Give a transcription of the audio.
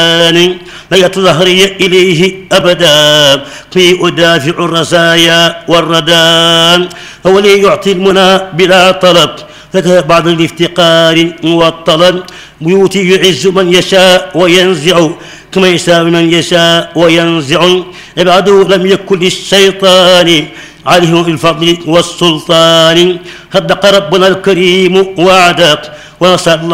لا يتظهري إليه أبدا في أدافع الرزايا والردى هو لي يعطي المنى بلا طلب لك بعض الافتقار والطلب بيوتي يعز من يشاء وينزع كما يشاء من يشاء وينزع عباده لم يكن للشيطان عليهم الفضل والسلطان صدق ربنا الكريم وعدك ونصر الله